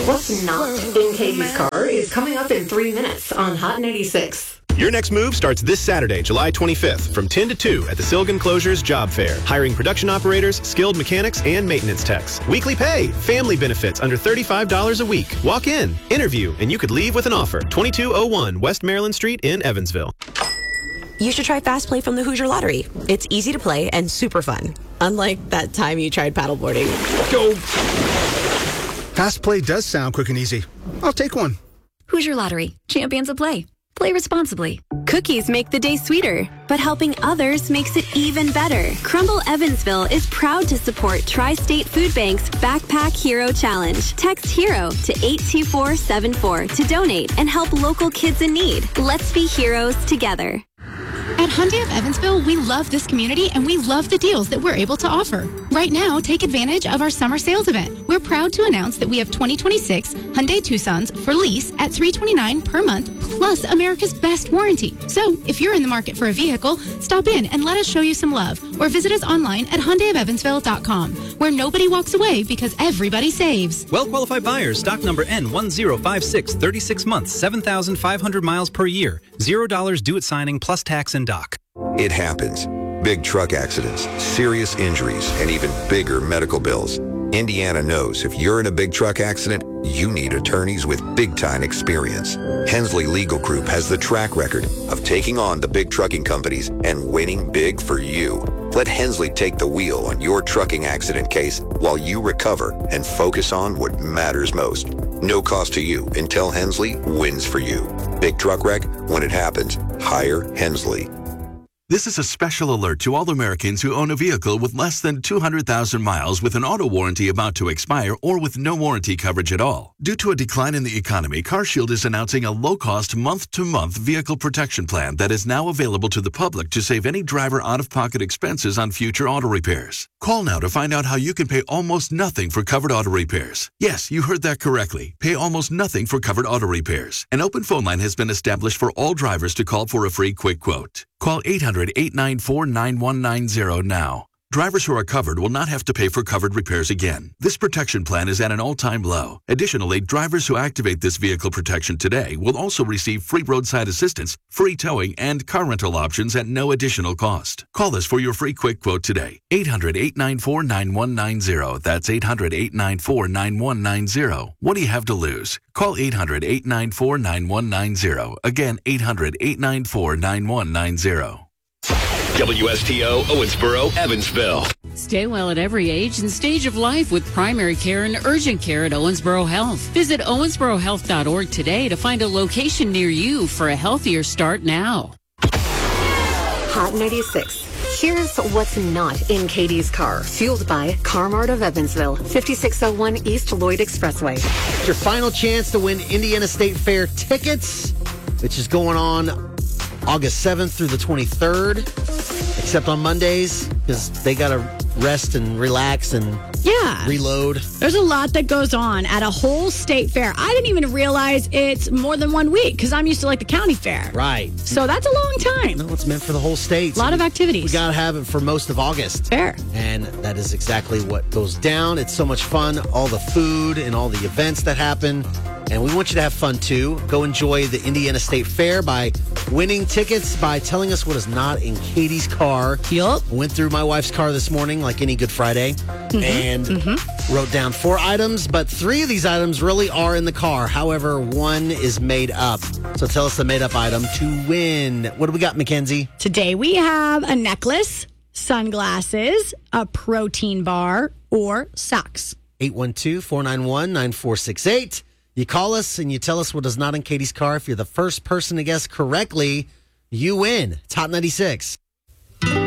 What's not in Katie's car is coming up in 3 minutes on Hot 96. Your next move starts this Saturday, July 25th, from 10 to 2 at the Silgan Closures Job Fair. Hiring production operators, skilled mechanics, and maintenance techs. Weekly pay, family benefits under $35 a week. Walk in, interview, and you could leave with an offer. 2201 West Maryland Street in Evansville. You should try Fast Play from the Hoosier Lottery. It's easy to play and super fun. Unlike that time you tried paddleboarding. Go! Fast Play does sound quick and easy. I'll take one. Hoosier Lottery. Champions of play. Play responsibly. Cookies make the day sweeter, but helping others makes it even better. Crumble Evansville is proud to support Tri-State Food Bank's Backpack Hero Challenge. Text HERO to 82474 to donate and help local kids in need. Let's be heroes together. At Hyundai of Evansville, we love this community and we love the deals that we're able to offer. Right now, take advantage of our summer sales event. We're proud to announce that we have 2026 Hyundai Tucsons for lease at $329 per month, plus America's best warranty. So, if you're in the market for a vehicle, stop in and let us show you some love, or visit us online at HyundaiofEvansville.com, where nobody walks away because everybody saves. Well-qualified buyers, stock number N1056, 36 months, 7,500 miles per year, $0 due at signing plus tax and dock. It happens. Big truck accidents, serious injuries, and even bigger medical bills. Indiana knows if you're in a big truck accident, you need attorneys with big-time experience. Hensley Legal Group has the track record of taking on the big trucking companies and winning big for you. Let Hensley take the wheel on your trucking accident case while you recover and focus on what matters most. No cost to you until Hensley wins for you. Big truck wreck? When it happens, hire Hensley. This is a special alert to all Americans who own a vehicle with less than 200,000 miles with an auto warranty about to expire or with no warranty coverage at all. Due to a decline in the economy, CarShield is announcing a low-cost month-to-month vehicle protection plan that is now available to the public to save any driver out-of-pocket expenses on future auto repairs. Call now to find out how you can pay almost nothing for covered auto repairs. Yes, you heard that correctly. Pay almost nothing for covered auto repairs. An open phone line has been established for all drivers to call for a free quick quote. Call 800-894-9190 now. Drivers who are covered will not have to pay for covered repairs again. This protection plan is at an all-time low. Additionally, drivers who activate this vehicle protection today will also receive free roadside assistance, free towing, and car rental options at no additional cost. Call us for your free quick quote today. 800-894-9190. That's 800-894-9190. What do you have to lose? Call 800-894-9190. Again, 800-894-9190. WSTO, Owensboro, Evansville. Stay well at every age and stage of life with primary care and urgent care at Owensboro Health. Visit owensborohealth.org today to find a location near you for a healthier start now. Hot 96. Here's what's not in Katie's car. Fueled by Car-Mart of Evansville, 5601 East Lloyd Expressway. It's your final chance to win Indiana State Fair tickets, which is going on August 7th through the 23rd, except on Mondays, because they got to rest and relax and reload. There's a lot that goes on at a whole state fair. I didn't even realize it's more than 1 week, because I'm used to like the county fair. Right. So that's a long time. No, it's meant for the whole state. A lot of activities. We got to have it for most of August. Fair. And that is exactly what goes down. It's so much fun. All the food and all the events that happen. And we want you to have fun, too. Go enjoy the Indiana State Fair by winning tickets by telling us what is not in Katie's car. Yup. Went through my wife's car this morning like any Good Friday and wrote down 4 items, but 3 of these items really are in the car. However, 1 is made up. So tell us the made-up item to win. What do we got, Mackenzie? Today we have a necklace, sunglasses, a protein bar, or socks. 812-491-9468. You call us and you tell us what is not in Katie's car. If you're the first person to guess correctly, you win. It's Hot 96.